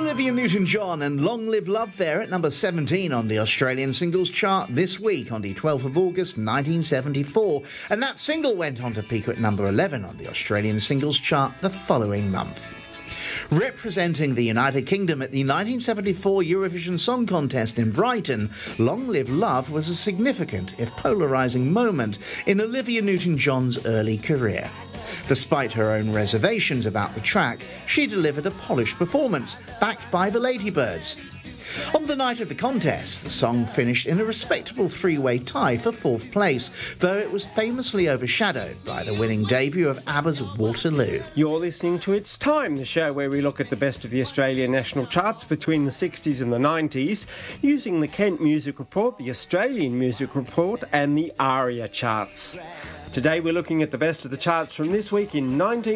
Olivia Newton-John and Long Live Love there at number 17 on the Australian singles chart this week on the 12th of August 1974. And that single went on to peak at number 11 on the Australian singles chart the following month. Representing the United Kingdom at the 1974 Eurovision Song Contest in Brighton, Long Live Love was a significant, if polarising, moment in Olivia Newton-John's early career. Despite her own reservations about the track, she delivered a polished performance, backed by the Ladybirds. On the night of the contest, the song finished in a respectable three-way tie for fourth place, though it was famously overshadowed by the winning debut of ABBA's Waterloo. You're listening to It's Time, the show where we look at the best of the Australian national charts between the 60s and the 90s, using the Kent Music Report, the Australian Music Report and the ARIA charts. Today we're looking at the best of the charts from this week in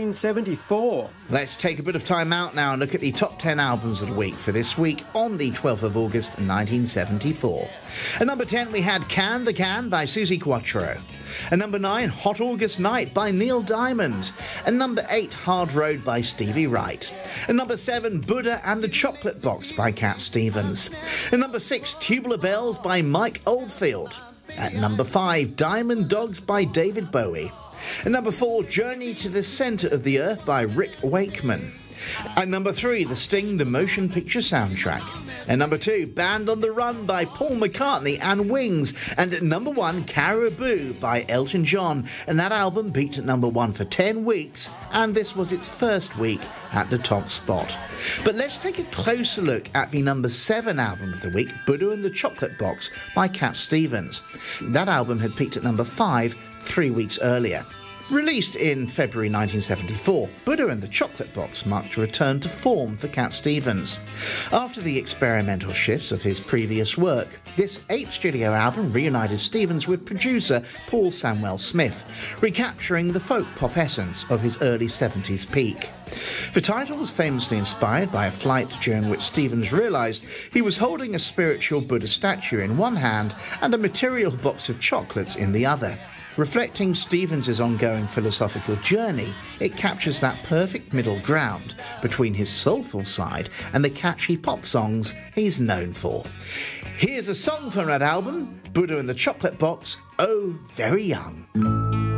1974. Let's take a bit of time out now and look at the top 10 albums of the week for this week on the 12th of August 1974. At number 10 we had Can the Can by Suzi Quatro. At number 9, Hot August Night by Neil Diamond. At number 8, Hard Road by Stevie Wright. At number 7, Buddha and the Chocolate Box by Cat Stevens. At number 6, Tubular Bells by Mike Oldfield. At number 5, Diamond Dogs by David Bowie. At number 4, Journey to the Centre of the Earth by Rick Wakeman. At number 3, The Sting, the motion picture soundtrack. At number 2, Band on the Run by Paul McCartney and Wings. And at number 1, Caribou by Elton John. And that album peaked at number 1 for 10 weeks, and this was its first week at the top spot. But let's take a closer look at the number 7 album of the week, Buddha and the Chocolate Box by Cat Stevens. That album had peaked at number 5 3 weeks earlier. Released in February 1974, Buddha and the Chocolate Box marked a return to form for Cat Stevens. After the experimental shifts of his previous work, this 8th studio album reunited Stevens with producer Paul Samwell Smith, recapturing the folk pop essence of his early 70s peak. The title was famously inspired by a flight during which Stevens realised he was holding a spiritual Buddha statue in one hand and a material box of chocolates in the other. Reflecting Stevens' ongoing philosophical journey, it captures that perfect middle ground between his soulful side and the catchy pop songs he's known for. Here's a song from that album, Buddha and the Chocolate Box, Oh Very Young.